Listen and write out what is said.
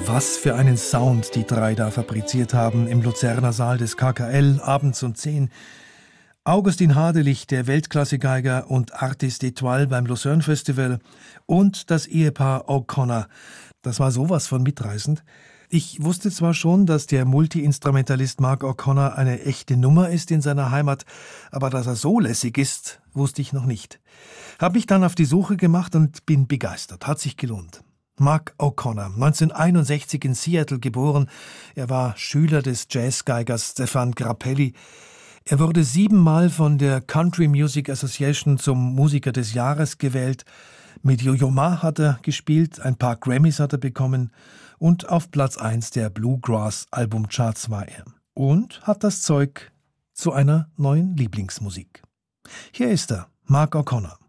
Was für einen Sound die drei da fabriziert haben im Luzerner Saal des KKL abends um 10. Augustin Hadelich, der Weltklasse-Geiger und Artiste Étoile beim Lucerne Festival, und das Ehepaar O'Connor. Das war sowas von mitreißend. Ich wusste zwar schon, dass der Multi-Instrumentalist Mark O'Connor eine echte Nummer ist in seiner Heimat, aber dass er so lässig ist, wusste ich noch nicht. Hab mich dann auf die Suche gemacht und bin begeistert. Hat sich gelohnt. Mark O'Connor, 1961 in Seattle geboren. Er war Schüler des Jazzgeigers Stéphane Grappelli. Er wurde 7-mal von der Country Music Association zum Musiker des Jahres gewählt. Mit Yo-Yo Ma hat er gespielt, ein paar Grammys hat er bekommen und auf Platz 1 der Bluegrass-Albumcharts war er. Und hat das Zeug zu einer neuen Lieblingsmusik. Hier ist er, Mark O'Connor.